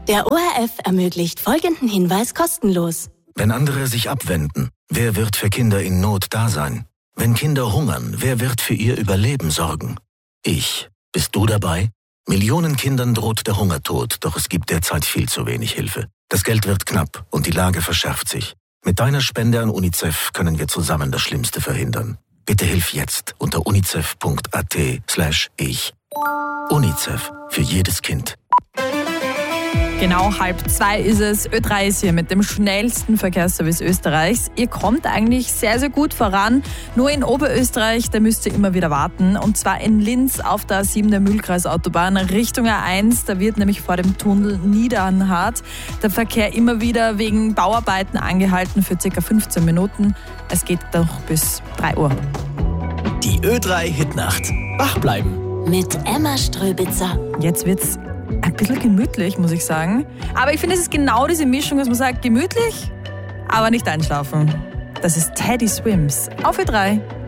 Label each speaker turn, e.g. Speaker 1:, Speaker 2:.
Speaker 1: Der ORF ermöglicht folgenden Hinweis kostenlos.
Speaker 2: Wenn andere sich abwenden, wer wird für Kinder in Not da sein? Wenn Kinder hungern, wer wird für ihr Überleben sorgen? Ich. Bist du dabei? Millionen Kindern droht der Hungertod, doch es gibt derzeit viel zu wenig Hilfe. Das Geld wird knapp und die Lage verschärft sich. Mit deiner Spende an UNICEF können wir zusammen das Schlimmste verhindern. Bitte hilf jetzt unter unicef.at/ich. UNICEF. Für jedes Kind.
Speaker 3: Genau 1:30 ist es. Ö3 ist hier mit dem schnellsten Verkehrsservice Österreichs. Ihr kommt eigentlich sehr, sehr gut voran. Nur in Oberösterreich, da müsst ihr immer wieder warten. Und zwar in Linz auf der A7 der Mühlkreisautobahn Richtung A1. Da wird nämlich vor dem Tunnel Niedernhart der Verkehr immer wieder wegen Bauarbeiten angehalten für ca. 15 Minuten. Es geht noch bis 3 Uhr.
Speaker 4: Die Ö3-Hitnacht. Wach bleiben.
Speaker 1: Mit Emma Ströbitzer.
Speaker 3: Jetzt wird's ein bisschen gemütlich, muss ich sagen. Aber ich finde, es ist genau diese Mischung, dass man sagt, gemütlich, aber nicht einschlafen. Das ist Teddy Swims auf Ö3.